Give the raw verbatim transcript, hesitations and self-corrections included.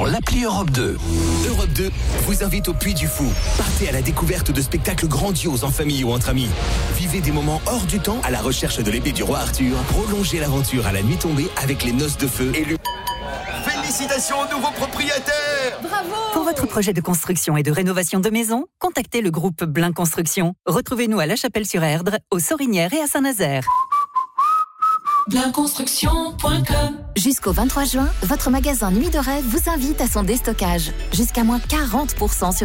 sur l'appli Europe deux. Europe deux vous invite au Puy du Fou. Partez à la découverte de spectacles grandioses en famille ou entre amis. Vivez des moments hors du temps à la recherche de l'épée du roi Arthur. Prolongez l'aventure à la nuit tombée avec les noces de feu et le... Félicitations aux nouveaux propriétaires! Bravo! Pour votre projet de construction et de rénovation de maison, contactez le groupe Blin Construction. Retrouvez-nous à La Chapelle-sur-Erdre, aux Sorinières et à Saint-Nazaire. blin construction point com. Jusqu'au vingt-trois juin, votre magasin Nuit de Rêve vous invite à son déstockage. Jusqu'à moins quarante pour cent sur